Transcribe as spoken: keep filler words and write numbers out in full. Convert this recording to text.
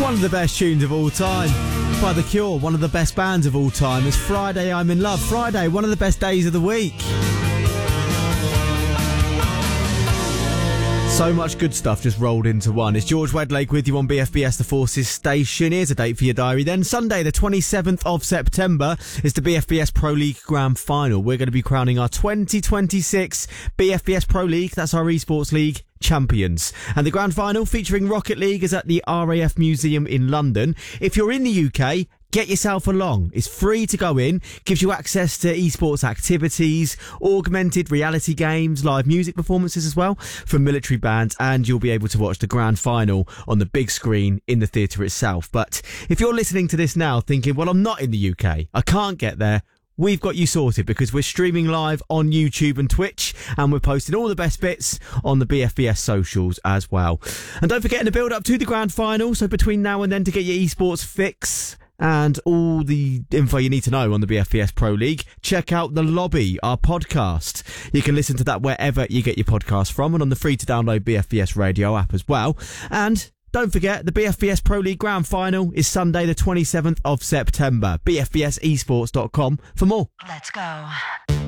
One of the best tunes of all time by The Cure, one of the best bands of all time. It's Friday, I'm in Love. Friday, one of the best days of the week. So much good stuff just rolled into one. It's George Wedlake with you on B F B S The Forces station. Here's a date for your diary then. Sunday the twenty-seventh of September is the B F B S Pro League Grand Final. We're going to be crowning our twenty twenty-six B F B S Pro League, that's our eSports League, champions. And the Grand Final featuring Rocket League is at the R A F Museum in London. If you're in the U K, get yourself along. It's free to go in, gives you access to esports activities, augmented reality games, live music performances as well from military bands, and you'll be able to watch the grand final on the big screen in the theatre itself. But if you're listening to this now thinking, well, I'm not in the U K, I can't get there, we've got you sorted because we're streaming live on YouTube and Twitch, and we're posting all the best bits on the B F B S socials as well. And don't forget, in the build up to the grand final, so between now and then, to get your esports fix and all the info you need to know on the B F B S Pro League, check out The Lobby, our podcast. You can listen to that wherever you get your podcast from, and on the free to download B F B S radio app as well. And don't forget, the B F B S Pro League Grand Final is Sunday the twenty-seventh of September. B F B S esports dot com for more. Let's go.